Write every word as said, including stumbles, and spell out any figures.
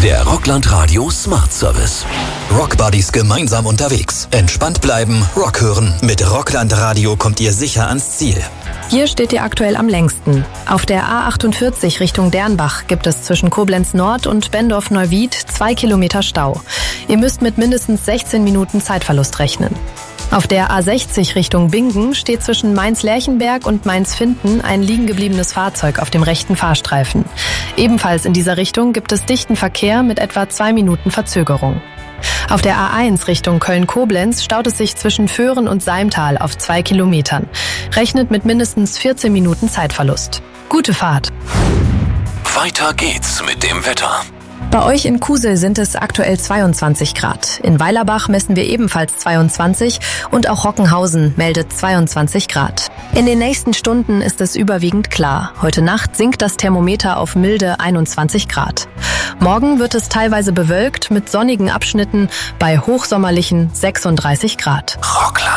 Der Rockland Radio Smart Service. Rockbuddies gemeinsam unterwegs. Entspannt bleiben, Rock hören. Mit Rockland Radio kommt ihr sicher ans Ziel. Hier steht ihr aktuell am längsten. Auf der A achtundvierzig Richtung Dernbach gibt es zwischen Koblenz Nord und Bendorf-Neuwied zwei Kilometer Stau. Ihr müsst mit mindestens sechzehn Minuten Zeitverlust rechnen. Auf der A sechzig Richtung Bingen steht zwischen Mainz-Lerchenberg und Mainz-Finden ein liegengebliebenes Fahrzeug auf dem rechten Fahrstreifen. Ebenfalls in dieser Richtung gibt es dichten Verkehr mit etwa zwei Minuten Verzögerung. Auf der A eins Richtung Köln-Koblenz staut es sich zwischen Föhren und Seimtal auf zwei Kilometern. Rechnet mit mindestens vierzehn Minuten Zeitverlust. Gute Fahrt! Weiter geht's mit dem Wetter. Bei euch in Kusel sind es aktuell zweiundzwanzig Grad. In Weilerbach messen wir ebenfalls zweiundzwanzig und auch Rockenhausen meldet zweiundzwanzig Grad. In den nächsten Stunden ist es überwiegend klar. Heute Nacht sinkt das Thermometer auf milde einundzwanzig Grad. Morgen wird es teilweise bewölkt mit sonnigen Abschnitten bei hochsommerlichen sechsunddreißig Grad. Rockland.